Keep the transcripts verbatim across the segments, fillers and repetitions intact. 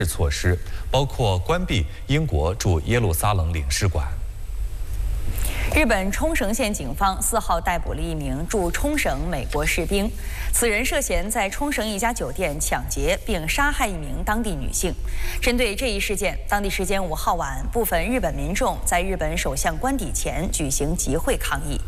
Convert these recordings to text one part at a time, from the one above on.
措施，包括关闭英国驻耶路撒冷领事馆。 日本冲绳县警方四号逮捕了一名驻冲绳美国士兵，此人涉嫌在冲绳一家酒店抢劫并杀害一名当地女性。针对这一事件，当地时间五号晚，部分日本民众在日本首相官邸前举行集会抗议。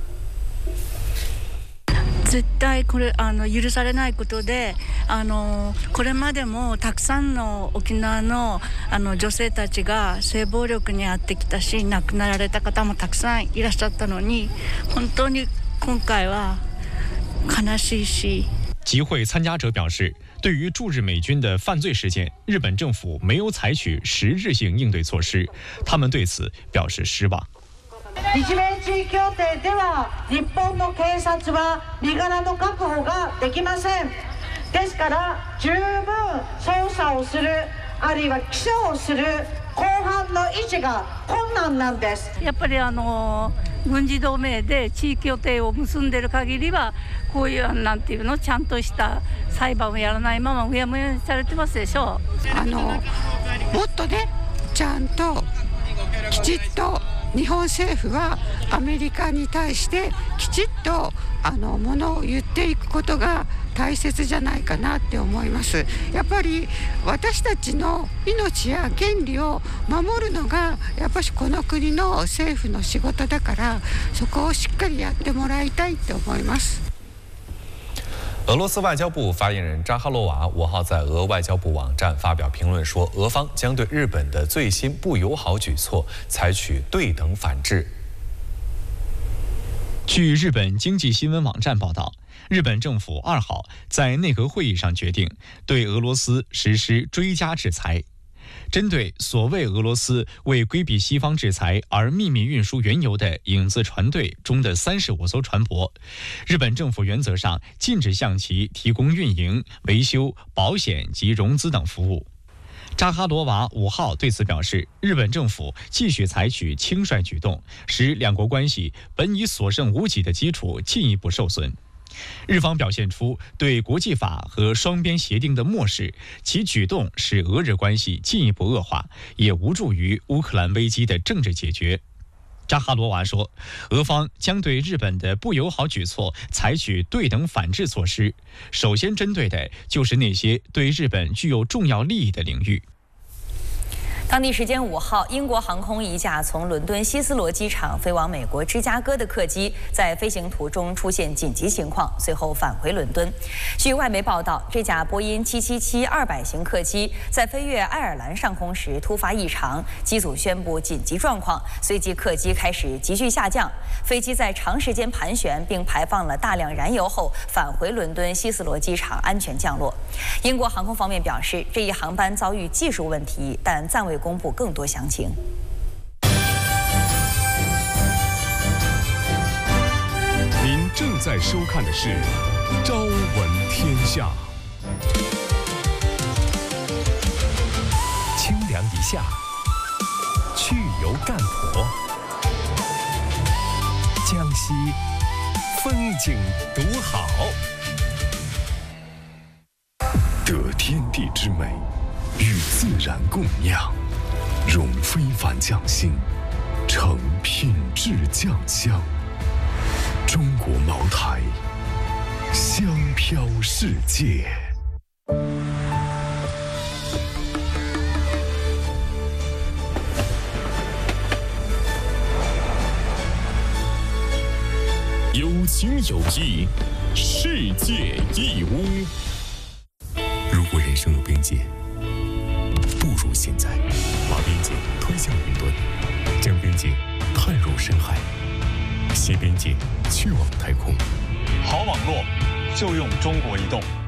絶対これあの許されないことで、あのこれまでもたくさんの沖縄のあの女性たちが性暴力に遭ってきたし、亡くなられた方もたくさんいらっしゃったのに、本当に今回は悲しいし。 集会参加者表示，对于驻日美军的犯罪事件，日本政府没有采取实质性应对措施，他们对此表示失望。 日米地位協定では日本の警察は身柄の確保ができません。ですから十分捜査をするあるいは起訴をする公判の維持が困難なんです。 やっぱりあの軍事同盟で地位協定を結んでる限りはこういうなんていうのちゃんとした裁判をやらないままうやむやにされてますでしょう。 あのもっとねちゃんときちっと 日本政府はアメリカに対してきちっとあのものを言っていくことが大切じゃないかなって思います。やっぱり私たちの命や権利を守るのがやっぱりこの国の政府の仕事だから、そこをしっかりやってもらいたいって思います。 俄罗斯外交部发言人扎哈罗娃五号在俄外交部网站发表评论说，俄方将对日本的最新不友好举措采取对等反制。 据日本经济新闻网站报道，日本政府二号在内阁会议上决定对俄罗斯实施追加制裁。 针对所谓俄罗斯为规避西方制裁而秘密运输原油的影子船队中的三十五艘船舶，日本政府原则上禁止向其提供运营、维修、保险及融资等服务。扎哈罗娃五号对此表示，日本政府继续采取轻率举动，使两国关系本已所剩无几的基础进一步受损。 日方表现出对国际法和双边协定的漠视，其举动使俄日关系进一步恶化，也无助于乌克兰危机的政治解决。扎哈罗娃说，俄方将对日本的不友好举措采取对等反制措施，首先针对的就是那些对日本具有重要利益的领域。 当地时间五号，英国航空一架从伦敦希斯罗机场飞往美国芝加哥的客机，在飞行途中出现紧急情况，随后返回伦敦。据外媒报道，这架波音七七七二百型客机在飞越爱尔兰上空时突发异常，机组宣布紧急状况，随即客机开始急剧下降。飞机在长时间盘旋并排放了大量燃油后，返回伦敦希斯罗机场安全降落。英国航空方面表示，这一航班遭遇技术问题，但暂未 公布更多详情。 您正在收看的是《朝闻天下》。清凉一下，去油干婆，江西风景独好，得天地之美，与自然共酿。 融非凡匠心，成品质酱香。中国茅台，香飘世界。有情有义，世界义乌。如果人生有边界，不如现在。 把边界推向云端，将边界探入深海，携边界去往太空。 好网络就用中国移动。